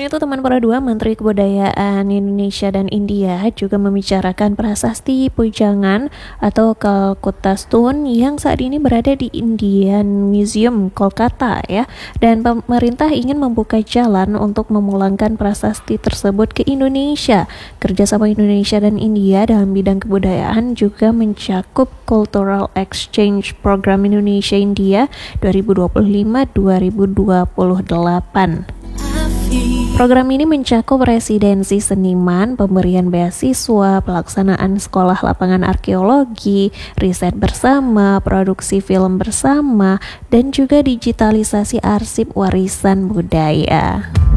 Selain itu, teman berdua Menteri Kebudayaan Indonesia dan India juga membicarakan prasasti Pujangan atau Calcutta Stone yang saat ini berada di Indian Museum, Kolkata ya. Dan pemerintah ingin membuka jalan untuk memulangkan prasasti tersebut ke Indonesia. Kerjasama Indonesia dan India dalam bidang kebudayaan juga mencakup Cultural Exchange Program Indonesia-India 2025-2028. Program ini mencakup residensi seniman, pemberian beasiswa, pelaksanaan sekolah lapangan arkeologi, riset bersama, produksi film bersama, dan juga digitalisasi arsip warisan budaya.